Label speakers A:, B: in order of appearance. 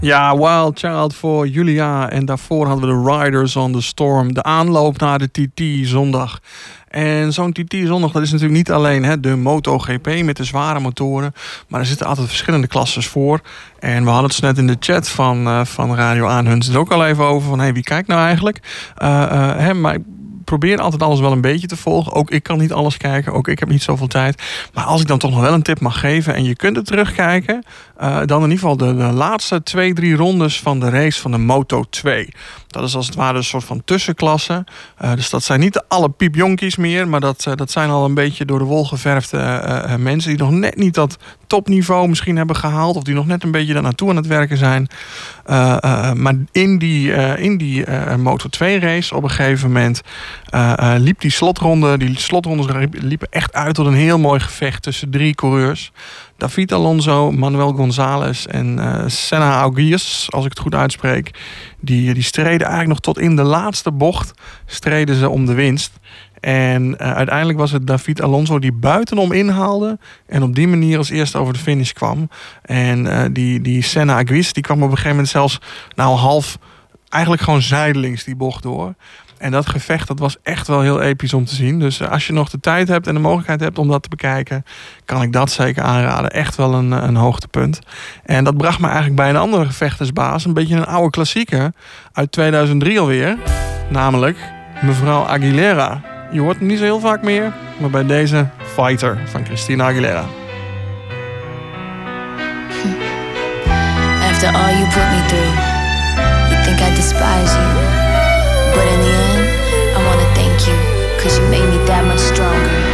A: Ja, Wild Child voor Julia. En daarvoor hadden we de Riders on the Storm. De aanloop naar de TT zondag. En zo'n TT zondag, dat is natuurlijk niet alleen de MotoGP met de zware motoren. Maar er zitten altijd verschillende klasses voor. En we hadden het net in de chat van Radio Aanhuns er ook al even over. Van wie kijkt nou eigenlijk? Maar ik probeer altijd alles wel een beetje te volgen. Ook ik kan niet alles kijken. Ook ik heb niet zoveel tijd. Maar als ik dan toch nog wel een tip mag geven. En je kunt het terugkijken. Dan in ieder geval de laatste 2-3 rondes van de race van de Moto 2. Dat is als het ware een soort van tussenklasse. Dus dat zijn niet alle piepjonkies meer. Maar dat zijn al een beetje door de wol geverfde mensen. Die nog net niet dat topniveau misschien hebben gehaald. Of die nog net een beetje daar naartoe aan het werken zijn. Maar in die Moto 2 race op een gegeven moment liep die slotronde. Die slotrondes liepen echt uit tot een heel mooi gevecht tussen 3 coureurs. David Alonso, Manuel González en Senna Aguirre, als ik het goed uitspreek. Die streden eigenlijk nog tot in de laatste bocht streden ze om de winst. En uiteindelijk was het David Alonso die buitenom inhaalde. En op die manier als eerste over de finish kwam. En die Senna Aguirre die kwam op een gegeven moment zelfs half, eigenlijk gewoon zijdelings die bocht door. En dat gevecht, dat was echt wel heel episch om te zien. Dus als je nog de tijd hebt en de mogelijkheid hebt om dat te bekijken, kan ik dat zeker aanraden. Echt wel een hoogtepunt. En dat bracht me eigenlijk bij een andere gevechtersbaas. Een beetje een oude klassieker uit 2003 alweer. Namelijk mevrouw Aguilera. Je hoort hem niet zo heel vaak meer, maar bij deze Fighter van Christina Aguilera.
B: After all you put me through, you think I despise you. But in the end, I wanna thank you, 'cause you made me that much stronger.